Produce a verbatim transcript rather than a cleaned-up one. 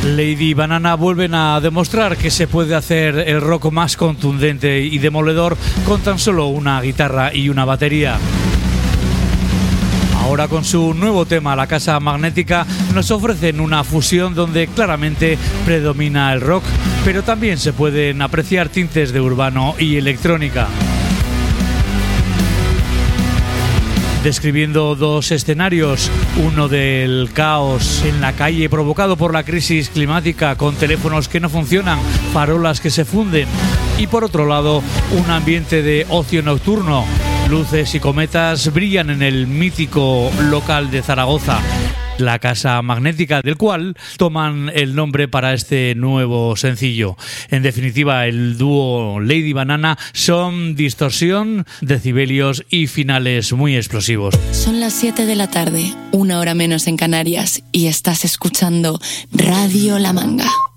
Lady Banana vuelven a demostrar que se puede hacer el rock más contundente y demoledor con tan solo una guitarra y una batería. Ahora con su nuevo tema, La Casa Magnética, nos ofrecen una fusión donde claramente predomina el rock, pero también se pueden apreciar tintes de urbano y electrónica. Describiendo dos escenarios, uno del caos en la calle provocado por la crisis climática con teléfonos que no funcionan, farolas que se funden, y por otro lado un ambiente de ocio nocturno. Luces y cometas brillan en el mítico local de Zaragoza, La Casa Magnética, del cual toman el nombre para este nuevo sencillo. En definitiva, el dúo Lady Banana son distorsión, decibelios y finales muy explosivos. Son las siete de la tarde, una hora menos en Canarias, y estás escuchando Radio La Manga.